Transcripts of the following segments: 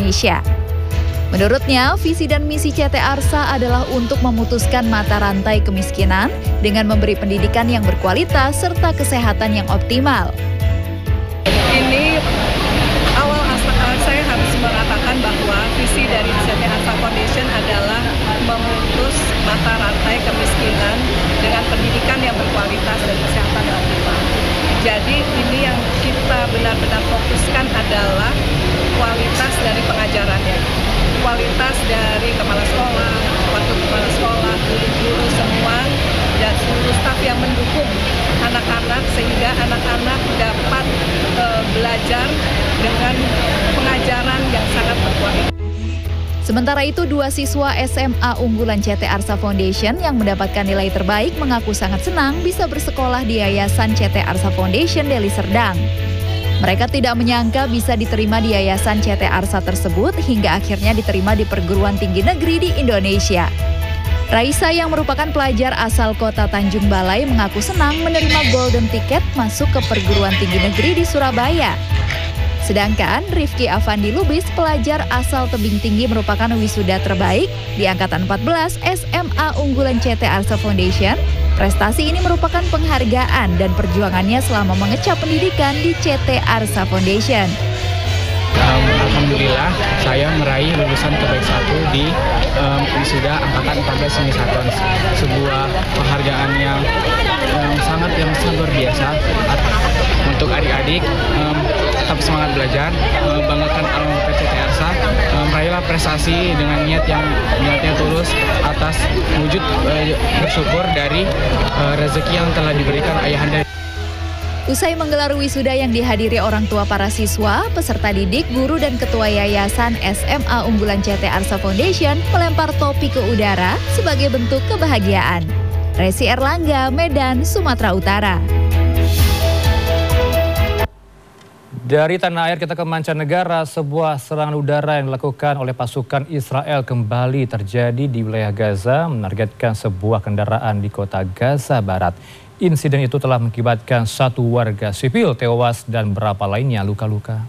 Indonesia. Menurutnya, visi dan misi CT Arsa adalah untuk memutuskan mata rantai kemiskinan dengan memberi pendidikan yang berkualitas serta kesehatan yang optimal. Ini awal saya harus mengatakan bahwa visi dari CT Arsa Foundation adalah memutus mata rantai kemiskinan dengan pendidikan yang berkualitas dan kesehatan yang optimal. Jadi ini yang kita benar-benar fokuskan adalah kualitas dari pengajarannya, kualitas dari kepala sekolah, wakil kepala sekolah, guru-guru semua, dan seluruh staf yang mendukung anak-anak sehingga anak-anak dapat belajar dengan pengajaran yang sangat berkualitas. Sementara itu, 2 siswa SMA unggulan CT Arsa Foundation yang mendapatkan nilai terbaik mengaku sangat senang bisa bersekolah di Yayasan CT Arsa Foundation Deli Serdang. Mereka tidak menyangka bisa diterima di Yayasan CT Arsa tersebut hingga akhirnya diterima di perguruan tinggi negeri di Indonesia. Raisa yang merupakan pelajar asal kota Tanjung Balai mengaku senang menerima golden ticket masuk ke perguruan tinggi negeri di Surabaya. Sedangkan Rifki Afandi Lubis, pelajar asal Tebing Tinggi merupakan wisuda terbaik di Angkatan 14 SMA unggulan CT Arsa Foundation. Prestasi ini merupakan penghargaan dan perjuangannya selama mengecap pendidikan di CT Arsa Foundation. Alhamdulillah, saya meraih lulusan terbaik 1 di wisuda Angkatan 14 ini sebuah penghargaan yang sangat luar biasa untuk adik-adik. Tetap semangat belajar, banggakan alma mater CT Arsa, meraihlah prestasi dengan niatnya tulus atas wujud bersyukur dari rezeki yang telah diberikan ayahanda. Usai menggelar wisuda yang dihadiri orang tua para siswa, peserta didik, guru dan ketua yayasan SMA unggulan CT Arsa Foundation melempar topi ke udara sebagai bentuk kebahagiaan. Resi Erlangga, Medan, Sumatera Utara. Dari tanah air kita ke mancanegara, sebuah serangan udara yang dilakukan oleh pasukan Israel kembali terjadi di wilayah Gaza, menargetkan sebuah kendaraan di kota Gaza Barat. Insiden itu telah mengakibatkan 1 warga sipil tewas dan beberapa lainnya luka-luka.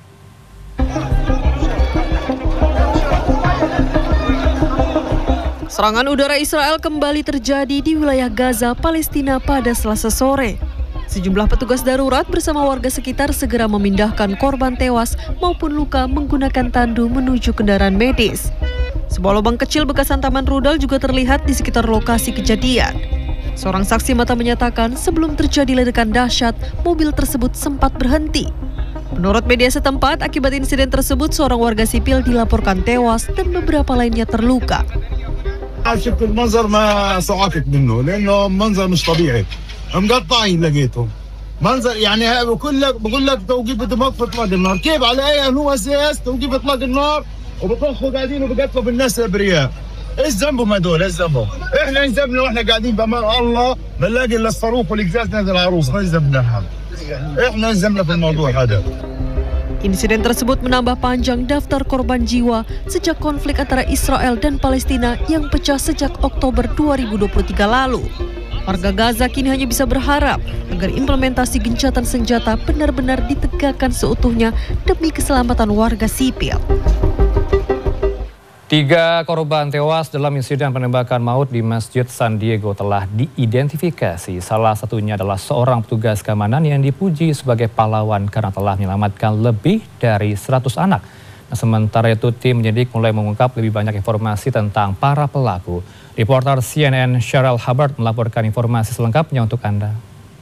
Serangan udara Israel kembali terjadi di wilayah Gaza, Palestina pada Selasa sore. Sejumlah petugas darurat bersama warga sekitar segera memindahkan korban tewas maupun luka menggunakan tandu menuju kendaraan medis. Sebuah lubang kecil bekas hantaman rudal juga terlihat di sekitar lokasi kejadian. Seorang saksi mata menyatakan sebelum terjadi ledakan dahsyat, mobil tersebut sempat berhenti. Menurut media setempat, akibat insiden tersebut seorang warga sipil dilaporkan tewas dan beberapa lainnya terluka. شفت المنظر ما صعقت منه لانه منظر مش طبيعي مقطعين لقيتهم منظر يعني بقول لك توقيف دماغ في اطلاق النار كيف على اي هو اساس توقيف اطلاق النار وبطخوا قاعدين وبقتلوا بالناس الابرياء ايش ذنبهم هدول ايش ذنبهم احنا ايش ذنبنا واحنا قاعدين بامان الله بنلاقي الا الصاروخ والقزاز نازل على روسنا ايش ذنبنا احنا ايش ذنبنا في الموضوع هذا. Insiden tersebut menambah panjang daftar korban jiwa sejak konflik antara Israel dan Palestina yang pecah sejak Oktober 2023 lalu. Warga Gaza kini hanya bisa berharap agar implementasi gencatan senjata benar-benar ditegakkan seutuhnya demi keselamatan warga sipil. 3 korban tewas dalam insiden penembakan maut di Masjid San Diego telah diidentifikasi. Salah satunya adalah seorang petugas keamanan yang dipuji sebagai pahlawan karena telah menyelamatkan lebih dari 100 anak. Nah, sementara itu tim penyidik mulai mengungkap lebih banyak informasi tentang para pelaku. Reporter CNN Cheryl Hubbard melaporkan informasi selengkapnya untuk Anda.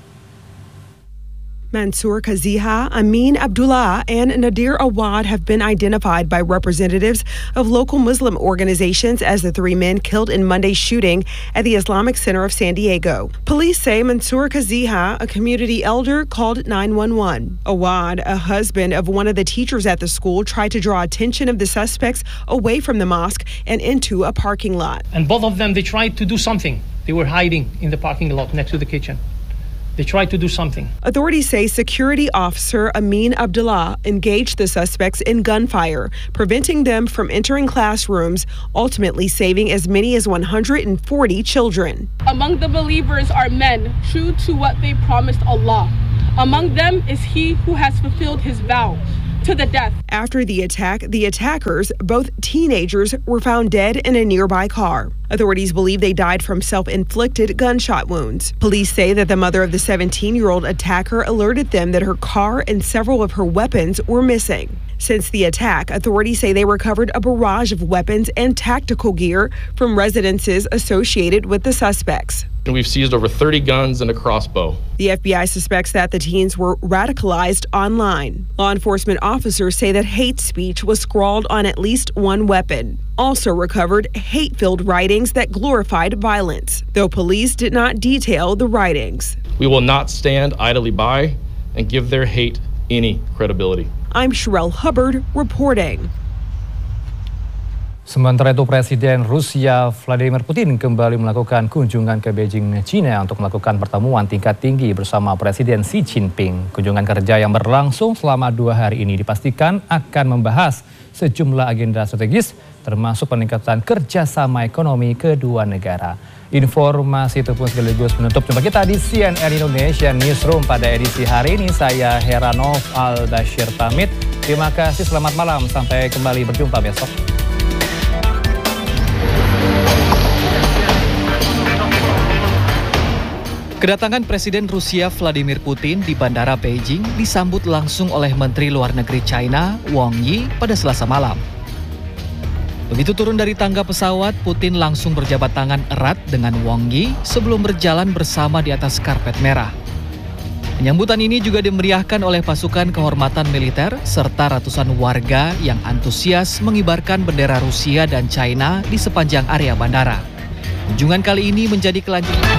Mansour Kaziha, Amin Abdullah, and Nadir Awad have been identified by representatives of local Muslim organizations as the 3 men killed in Monday's shooting at the Islamic Center of San Diego. Police say Mansour Kaziha, a community elder, called 911. Awad, a husband of one of the teachers at the school, tried to draw attention of the suspects away from the mosque and into a parking lot. And both of them, they tried to do something. They were hiding in the parking lot next to the kitchen. They tried to do something. Authorities say security officer Amin Abdullah engaged the suspects in gunfire, preventing them from entering classrooms, ultimately saving as many as 140 children. Among the believers are men true to what they promised Allah. Among them is he who has fulfilled his vow. to the death. After the attack, the attackers, both teenagers, were found dead in a nearby car. Authorities believe they died from self-inflicted gunshot wounds. Police say that the mother of the 17-year-old attacker alerted them that her car and several of her weapons were missing. Since the attack, authorities say they recovered a barrage of weapons and tactical gear from residences associated with the suspects. And we've seized over 30 guns and a crossbow. The FBI suspects that the teens were radicalized online. Law enforcement officers say that hate speech was scrawled on at least one weapon. Also recovered hate-filled writings that glorified violence, though police did not detail the writings. We will not stand idly by and give their hate any credibility. I'm Sherelle Hubbard reporting. Sementara itu Presiden Rusia Vladimir Putin kembali melakukan kunjungan ke Beijing, China untuk melakukan pertemuan tingkat tinggi bersama Presiden Xi Jinping. Kunjungan kerja yang berlangsung selama 2 hari ini dipastikan akan membahas sejumlah agenda strategis termasuk peningkatan kerjasama ekonomi kedua negara. Informasi itu pun sekaligus menutup jumpa kita di CNN Indonesia Newsroom pada edisi hari ini. Saya Heranov Al-Bashir pamit. Terima kasih, selamat malam. Sampai kembali berjumpa besok. Kedatangan Presiden Rusia Vladimir Putin di Bandara Beijing disambut langsung oleh Menteri Luar Negeri China, Wang Yi, pada Selasa malam. Begitu turun dari tangga pesawat, Putin langsung berjabat tangan erat dengan Wang Yi sebelum berjalan bersama di atas karpet merah. Penyambutan ini juga dimeriahkan oleh pasukan kehormatan militer serta ratusan warga yang antusias mengibarkan bendera Rusia dan China di sepanjang area bandara. Kunjungan kali ini menjadi kelanjutan